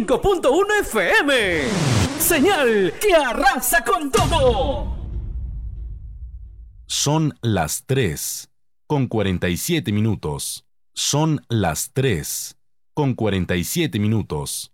95.1 FM. Señal que arrasa con todo. Son las 3:47. Son las 3:47.